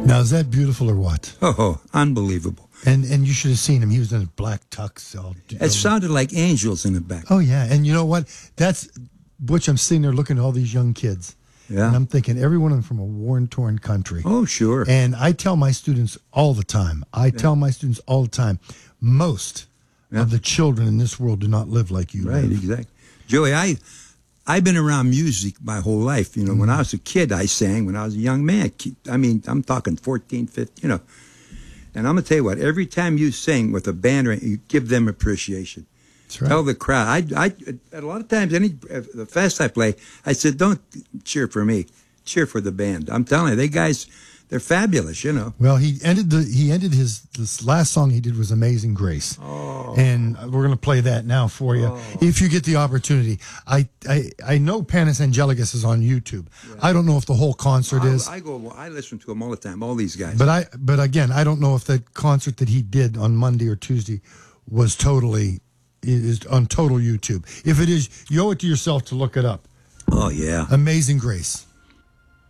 Now, is that beautiful or what? Oh, unbelievable. And you should have seen him. He was in a black tux. It sounded like angels in the back. Oh, yeah. And you know what? That's, Butch, I'm sitting there looking at all these young kids. Yeah. And I'm thinking, every one of them from a war-torn country. Oh, sure. And I tell my students all the time, most of the children in this world do not live like you Right, live. exactly. Joey, I've been around music my whole life. You know, when I was a kid, I sang. When I was a young man, I mean, I'm talking 14, 15, you know. And I'm going to tell you what, every time you sing with a band, you give them appreciation. That's right. Tell the crowd. I a lot of times, the fest I play, I said, don't cheer for me, cheer for the band. I'm telling you, they're fabulous, you know. Well, he ended this last song he did was Amazing Grace. Oh. And we're going to play that now for you if you get the opportunity. I know Panis Angelicus is on YouTube. Yeah. I don't know if the whole concert is. I listen to them all the time, all these guys. But again, I don't know if that concert that he did on Monday or Tuesday is on total YouTube. If it is, you owe it to yourself to look it up. Oh, yeah. Amazing Grace.